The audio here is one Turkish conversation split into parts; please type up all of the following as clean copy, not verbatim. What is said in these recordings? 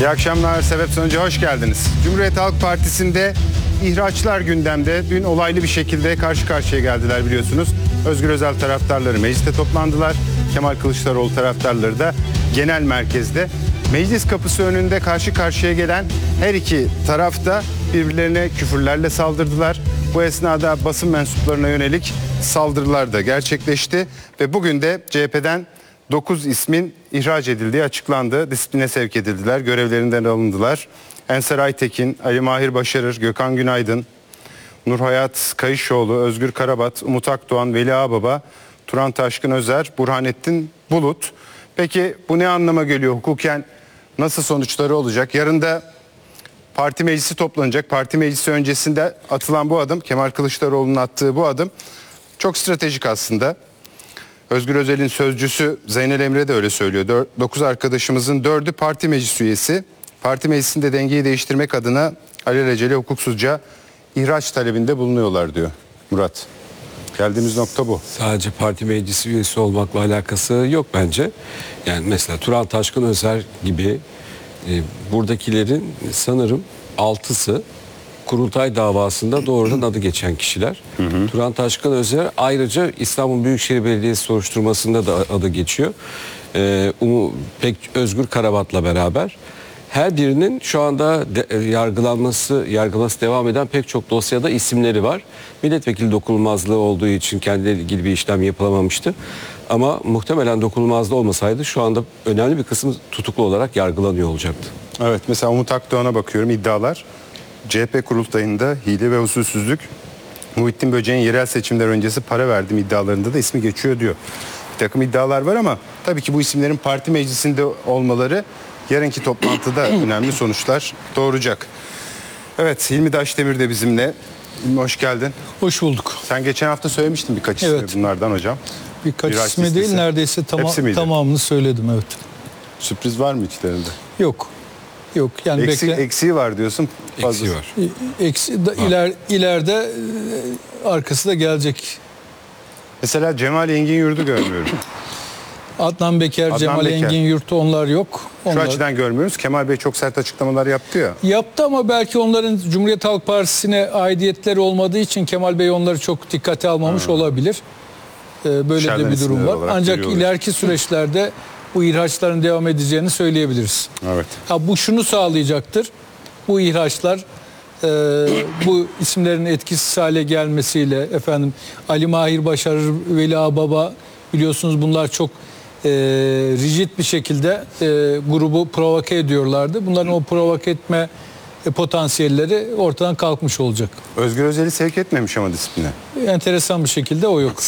İyi akşamlar, Sebep Sonuca hoş geldiniz. Cumhuriyet Halk Partisi'nde ihraçlar gündemde. Dün olaylı bir şekilde karşı karşıya geldiler biliyorsunuz. Özgür Özel taraftarları mecliste toplandılar. Kemal Kılıçdaroğlu taraftarları da genel merkezde. Meclis kapısı önünde karşı karşıya gelen her iki taraf da birbirlerine küfürlerle saldırdılar. Bu esnada basın mensuplarına yönelik saldırılar da gerçekleşti. Ve bugün de CHP'den 9 ismin ihraç edildiği açıklandı. Disipline sevk edildiler, görevlerinden alındılar. Enser Aytekin, Ali Mahir Başarır, Gökhan Günaydın, Nurhayat Kayışoğlu, Özgür Karabat, Umut Akdoğan, Veli Ağbaba, Turan Taşkın Özer, Burhanettin Bulut. Peki bu ne anlama geliyor? Hukuken nasıl sonuçları olacak? Yarın da parti meclisi toplanacak. Parti meclisi öncesinde atılan bu adım, Kemal Kılıçdaroğlu'nun attığı bu adım çok stratejik aslında. Özgür Özel'in sözcüsü Zeynel Emre de öyle söylüyor. 9 arkadaşımızın 4'ü parti meclis üyesi. Parti meclisinde dengeyi değiştirmek adına alelacele hukuksuzca ihraç talebinde bulunuyorlar diyor Murat. Geldiğimiz nokta bu. Sadece parti meclisi üyesi olmakla alakası yok bence. Yani mesela Turan Taşkın Özer gibi buradakilerin sanırım 6'sı kurultay davasında doğrudan adı geçen kişiler. Turan Taşkın Özer ayrıca İstanbul Büyükşehir Belediyesi soruşturmasında da adı geçiyor. Pek Özgür Karabat'la beraber. Her birinin şu anda yargılanması devam eden pek çok dosyada isimleri var. Milletvekili dokunulmazlığı olduğu için kendileri ilgili bir işlem yapılamamıştı. Ama muhtemelen dokunulmazlığı olmasaydı şu anda önemli bir kısmı tutuklu olarak yargılanıyor olacaktı. Evet, mesela Umut Akdoğan'a bakıyorum, iddialar. CHP kurultayında hile ve usulsüzlük, Muhittin Böceğin yerel seçimler öncesi para verdim iddialarında da ismi geçiyor diyor. Bir takım iddialar var ama tabii ki bu isimlerin parti meclisinde olmaları yarınki toplantıda önemli sonuçlar doğuracak. Evet, Hilmi Daşdemir de bizimle. Hilmi hoş geldin. Hoş bulduk. Sen geçen hafta söylemiştin birkaç ismi bunlardan hocam. Birkaç ismi değil, neredeyse tamamını söyledim, evet. Sürpriz var mı içlerinde? Yok. Yok yani eksiği var diyorsun. Eksiği var. İleride arkası da gelecek. Mesela Cemal Engin Yurt'u görmüyorum. Adnan Beker, Cemal Engin Yurt'u onlar yok. Şu açıdan görmüyoruz. Kemal Bey çok sert açıklamalar yaptı ya. Yaptı ama belki onların Cumhuriyet Halk Partisi'ne aidiyetleri olmadığı için Kemal Bey onları çok dikkate almamış olabilir. Böyle de bir durum var. Ancak ileriki süreçlerde bu ihraçların devam edeceğini söyleyebiliriz. Evet. Bu şunu sağlayacaktır. Bu ihraçlar bu isimlerin etkisiz hale gelmesiyle Ali Mahir Başarır, Veli Ağbaba biliyorsunuz bunlar çok rigid bir şekilde grubu provoke ediyorlardı. Bunların o provoke etme potansiyelleri ortadan kalkmış olacak. Özgür Özel'i sevk etmemiş ama disipline. Enteresan bir şekilde o yok.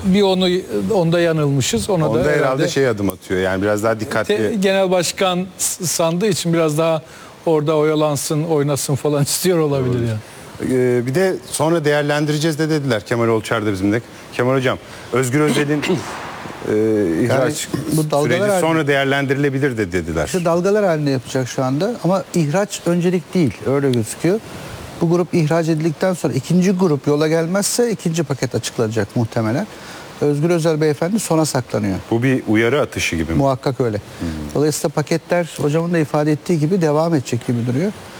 Onda yanılmışız. Onda da herhalde adım atıyor. Yani biraz daha dikkatli. Genel başkan sandığı için biraz daha orada oyalansın, oynasın falan istiyor olabilir yani. Bir de sonra değerlendireceğiz de dediler. Kemal Olçar da bizimle. Kemal hocam, Özgür Özel'in ihraç süreci sonra değerlendirilebilir de dediler. İşte dalgalar halinde yapacak şu anda ama ihraç öncelik değil, öyle gözüküyor. Bu grup ihraç edildikten sonra ikinci grup yola gelmezse ikinci paket açıklanacak muhtemelen. Özgür Özel beyefendi sona saklanıyor. Bu bir uyarı atışı gibi mi? Muhakkak öyle. Dolayısıyla paketler hocamın da ifade ettiği gibi devam edecek gibi duruyor.